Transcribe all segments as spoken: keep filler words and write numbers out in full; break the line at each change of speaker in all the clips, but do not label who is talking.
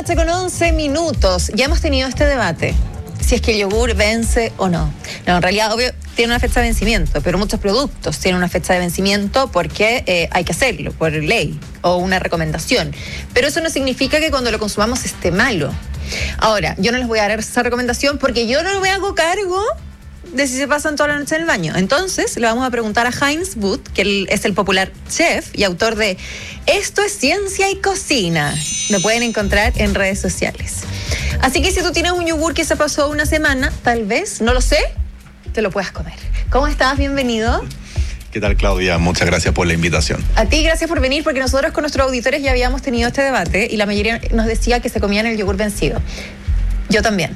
noche con once minutos. Ya hemos tenido este debate. Si es que el yogur vence o no. No, en realidad, obvio, tiene una fecha de vencimiento, pero muchos productos tienen una fecha de vencimiento porque eh, hay que hacerlo, por ley o una recomendación. Pero eso no significa que cuando lo consumamos esté malo. Ahora, yo no les voy a dar esa recomendación porque yo no me hago cargo de si se pasan toda la noche en el baño. Entonces, le vamos a preguntar a Heinz Booth, que él es el popular chef y autor de Esto es Ciencia y Cocina. Lo pueden encontrar en redes sociales. Así que si tú tienes un yogur que se pasó una semana, tal vez, no lo sé, te lo puedas comer. ¿Cómo estás? Bienvenido.
¿Qué tal, Claudia? Muchas gracias por la invitación.
A ti, gracias por venir, porque nosotros con nuestros auditores ya habíamos tenido este debate y la mayoría nos decía que se comían el yogur vencido. Yo también.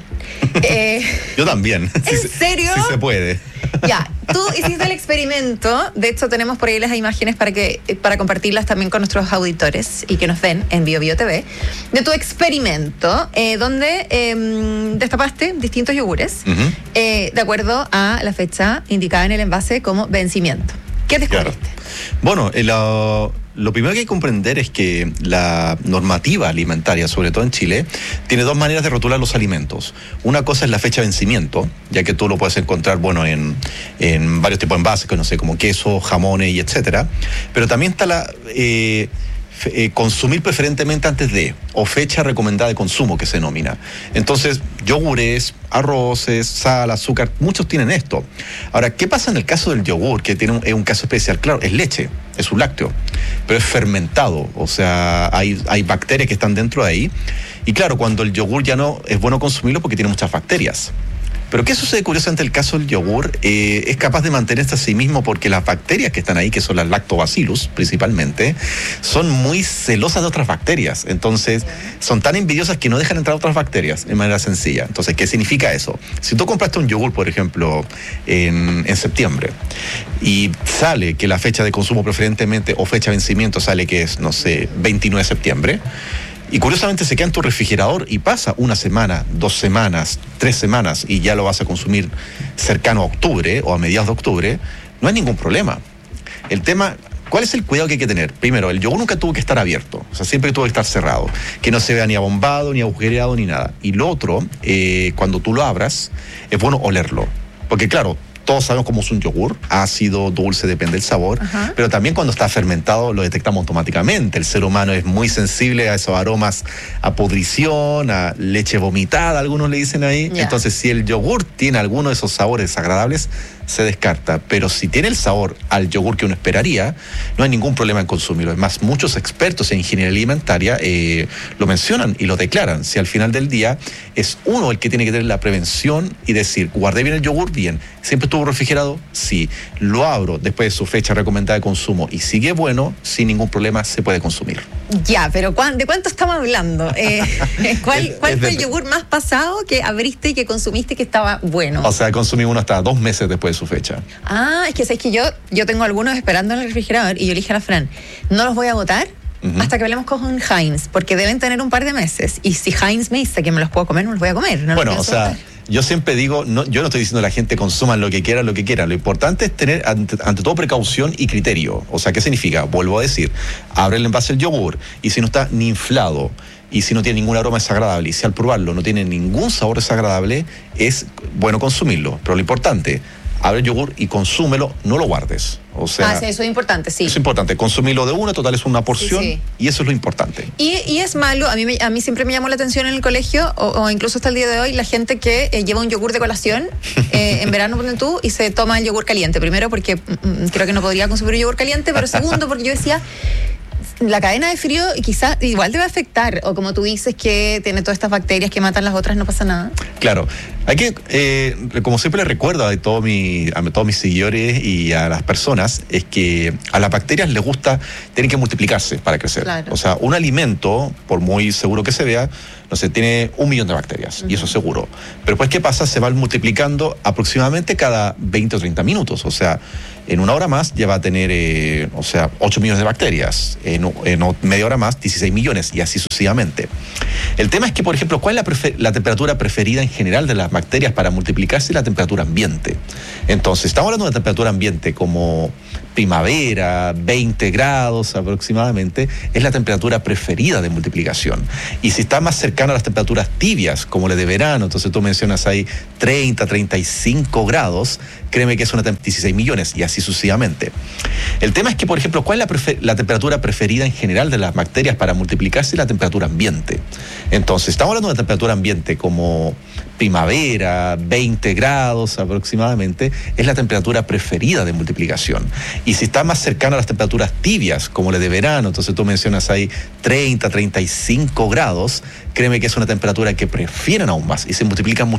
Eh,
Yo también.
¿En
sí,
serio?
Sí se puede.
Ya, tú hiciste el experimento. De hecho, tenemos por ahí las imágenes para que para compartirlas también con nuestros auditores y que nos ven en Bio Bio T V, de tu experimento, eh, donde eh, destapaste distintos yogures, uh-huh. eh, de acuerdo a la fecha indicada en el envase como vencimiento. ¿Qué descubriste?
Claro. Bueno, eh, lo, lo primero que hay que comprender es que la normativa alimentaria, sobre todo en Chile, tiene dos maneras de rotular los alimentos. Una cosa es la fecha de vencimiento, ya que tú lo puedes encontrar, bueno, en, en varios tipos de envases, que no sé, como queso, jamones y etcétera. Pero también está la eh, fe, eh, consumir preferentemente antes de, o fecha recomendada de consumo, que se denomina. Entonces, yogures, arroces, sal, azúcar, muchos tienen esto. Ahora, ¿qué pasa en el caso del yogur, que tiene un, es un caso especial? Claro, es leche, es un lácteo, pero es fermentado, o sea, hay, hay bacterias que están dentro de ahí. Y claro, cuando el yogur ya no es bueno consumirlo porque tiene muchas bacterias. Pero ¿qué sucede curiosamente en el caso del yogur? Eh, es capaz de mantenerse a sí mismo porque las bacterias que están ahí, que son las lactobacillus principalmente, son muy celosas de otras bacterias. Entonces, son tan envidiosas que no dejan entrar otras bacterias de manera sencilla. Entonces, ¿qué significa eso? Si tú compraste un yogur, por ejemplo, en, en septiembre, y sale que la fecha de consumo preferentemente, o fecha de vencimiento sale que es, no sé, veintinueve de septiembre, y curiosamente se queda en tu refrigerador y pasa una semana, dos semanas, tres semanas y ya lo vas a consumir cercano a octubre o a mediados de octubre, no hay ningún problema. El tema, ¿cuál es el cuidado que hay que tener? Primero, el yogur nunca tuvo que estar abierto, o sea, siempre tuvo que estar cerrado, que no se vea ni abombado, ni agujereado, ni nada. Y lo otro, eh, cuando tú lo abras, es bueno olerlo, porque claro, todos sabemos cómo es un yogur, ácido, dulce, depende del sabor, uh-huh. pero también cuando está fermentado lo detectamos automáticamente. El ser humano es muy sensible a esos aromas, a pudrición, a leche vomitada, algunos le dicen ahí. Yeah. Entonces, si el yogur tiene alguno de esos sabores desagradables, se descarta. Pero si tiene el sabor al yogur que uno esperaría, no hay ningún problema en consumirlo. Es más, muchos expertos en ingeniería alimentaria eh, lo mencionan y lo declaran. Si al final del día es uno el que tiene que tener la prevención y decir, guardé bien el yogur, bien. ¿Siempre estuvo refrigerado? Sí. Lo abro después de su fecha recomendada de consumo y sigue bueno, sin ningún problema se puede consumir.
Ya, pero ¿de cuánto estamos hablando? Eh, ¿Cuál, cuál fue el yogur más pasado que abriste y que consumiste que estaba bueno?
O sea, consumí uno hasta dos meses después de su fecha.
Ah, es que sabes que yo, yo tengo algunos esperando en el refrigerador y yo le dije a la Fran, no los voy a botar uh-huh. hasta que hablemos con Heinz, porque deben tener un par de meses. Y si Heinz me dice que me los puedo comer, no los voy a comer. No
bueno, o sea... Botar. Yo siempre digo, no, yo no estoy diciendo a la gente consuman lo que quieran, lo que quieran. Lo importante es tener ante, ante todo precaución y criterio. O sea, ¿qué significa? Vuelvo a decir, abre el envase del yogur y si no está ni inflado y si no tiene ningún aroma desagradable y si al probarlo no tiene ningún sabor desagradable, es bueno consumirlo. Pero lo importante, abre el yogur y consúmelo, no lo guardes. O sea,
ah, sí, eso es importante, sí.
Es importante, consumirlo de una, total es una porción, sí, sí. y eso es lo importante.
Y, y es malo, a mí, me, a mí siempre me llamó la atención en el colegio, o, o incluso hasta el día de hoy, la gente que eh, lleva un yogur de colación, eh, en verano ponen tú, y se toma el yogur caliente. Primero porque mm, creo que no podría consumir un yogur caliente, pero segundo porque yo decía... La cadena de frío quizás igual debe afectar, o como tú dices que tiene todas estas bacterias que matan las otras, no pasa nada.
Claro, hay que, eh, como siempre le recuerdo a, todo mi, a todos mis seguidores y a las personas, es que a las bacterias les gusta, tienen que multiplicarse para crecer. Claro. O sea, un alimento, por muy seguro que se vea, no sé, tiene un millón de bacterias, uh-huh. y eso es seguro. Pero pues, ¿qué pasa? Se van multiplicando aproximadamente cada veinte o treinta minutos, o sea, en una hora más ya va a tener, eh, o sea, ocho millones de bacterias, en, en media hora más, dieciséis millones, y así sucesivamente. El tema es que, por ejemplo, ¿cuál es la, prefer- la temperatura preferida en general de, la, las bacterias para multiplicarse es la temperatura ambiente. Entonces, estamos hablando de una temperatura ambiente como primavera, veinte grados aproximadamente, es la temperatura preferida de multiplicación. Y si está más cercano a las temperaturas tibias, como la de verano, entonces tú mencionas ahí treinta, treinta y cinco grados, créeme que es una temperatura de dieciséis millones y así sucesivamente. El tema es que, por ejemplo, ¿cuál es la, prefer- la temperatura preferida en general de las bacterias para multiplicarse? La temperatura ambiente. Entonces, estamos hablando de una temperatura ambiente como primavera, veinte grados aproximadamente, es la temperatura preferida de multiplicación. Y si está más cercano a las temperaturas tibias, como la de verano, entonces tú mencionas ahí treinta, treinta y cinco grados, créeme que es una temperatura que prefieren aún más y se multiplican mucho